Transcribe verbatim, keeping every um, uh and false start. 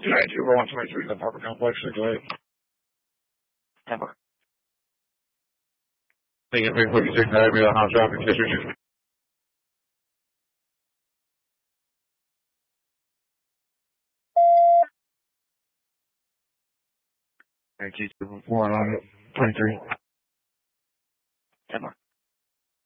nine two one twenty-three, the apartment complex, six oh eight. Number. Thank you for your six nine, Milan House Traffic District. Thank you for four twenty-three. Number.